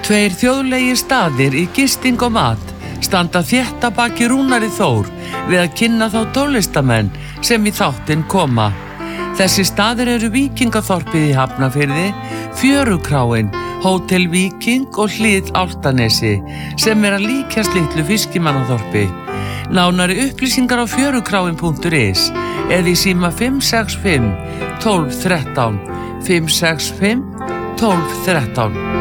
Tveir þjóðlegir staðir í gisting og mat standa þétt að baki Rúnari Þór við að kynna þá tónlistamenn sem í þáttinn koma. Þessi staðir eru Víkingaþorpið í Hafnarfirði, Fjörukráin, Hótel Víking og Hlið Álftanesi sem að líkjast litlu fiskimannaþorpi. Nánari upplýsingar á fjörukráin.is eða í síma 565 12 13 565 12 13.